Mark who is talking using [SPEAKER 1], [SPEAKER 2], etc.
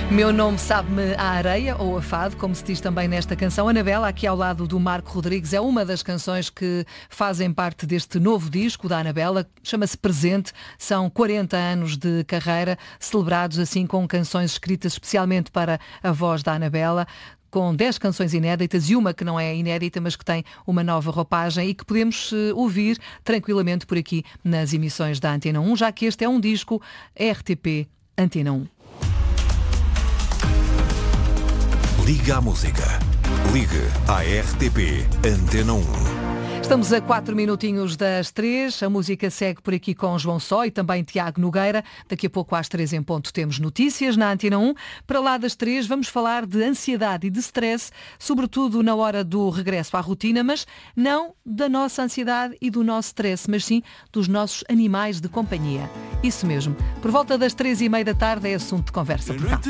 [SPEAKER 1] Meu nome sabe-me a areia ou a fado, como se diz também nesta canção. Anabela, aqui ao lado do Marco Rodrigues, é uma das canções que fazem parte deste novo disco da Anabela. Chama-se Presente. São 40 anos de carreira, celebrados assim com canções escritas especialmente para a voz da Anabela, com 10 canções inéditas e uma que não é inédita, mas que tem uma nova roupagem e que podemos ouvir tranquilamente por aqui nas emissões da Antena 1, já que este é um disco RTP Antena 1.
[SPEAKER 2] Liga à música. Ligue à RTP Antena 1.
[SPEAKER 1] Estamos a 4 minutinhos das 3. A música segue por aqui com João Só e também Tiago Nogueira. Daqui a pouco às 3 em ponto temos notícias na Antena 1. Para lá das 3 vamos falar de ansiedade e de stress, sobretudo na hora do regresso à rotina, mas não da nossa ansiedade e do nosso stress, mas sim dos nossos animais de companhia. Isso mesmo. Por volta das 3:30 da tarde é assunto de conversa por cá.